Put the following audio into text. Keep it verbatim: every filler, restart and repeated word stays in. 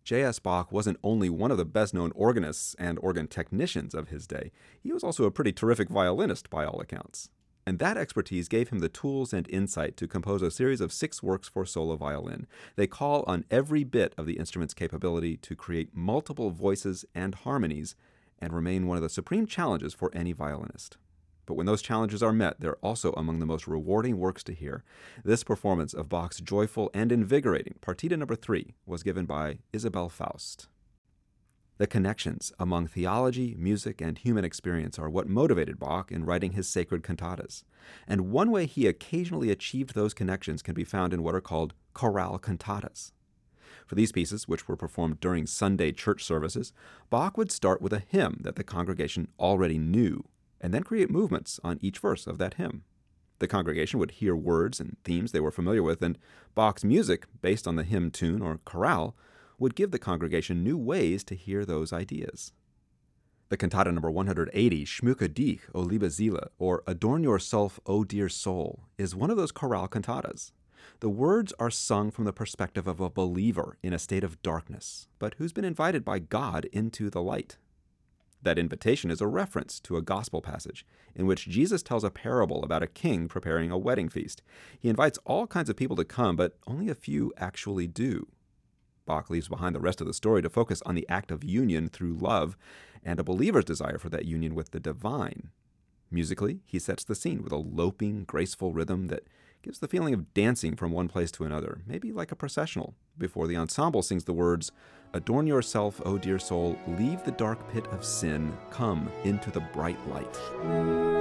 J S. Bach wasn't only one of the best-known organists and organ technicians of his day, he was also a pretty terrific violinist by all accounts. And that expertise gave him the tools and insight to compose a series of six works for solo violin. They call on every bit of the instrument's capability to create multiple voices and harmonies and remain one of the supreme challenges for any violinist. But when those challenges are met, they're also among the most rewarding works to hear. This performance of Bach's joyful and invigorating Partita number three was given by Isabel Faust. The connections among theology, music, and human experience are what motivated Bach in writing his sacred cantatas. And one way he occasionally achieved those connections can be found in what are called chorale cantatas. For these pieces, which were performed during Sunday church services, Bach would start with a hymn that the congregation already knew, and then create movements on each verse of that hymn. The congregation would hear words and themes they were familiar with, and Bach's music, based on the hymn tune or chorale, would give the congregation new ways to hear those ideas. The cantata number one hundred eighty, Schmücke dich, O liebe Seele, or Adorn Yourself, O Dear Soul, is one of those chorale cantatas. The words are sung from the perspective of a believer in a state of darkness, but who's been invited by God into the light. That invitation is a reference to a gospel passage in which Jesus tells a parable about a king preparing a wedding feast. He invites all kinds of people to come, but only a few actually do. Bach leaves behind the rest of the story to focus on the act of union through love and a believer's desire for that union with the divine. Musically, he sets the scene with a loping, graceful rhythm that gives the feeling of dancing from one place to another, maybe like a processional, before the ensemble sings the words, Adorn yourself, O dear soul, leave the dark pit of sin, come into the bright light.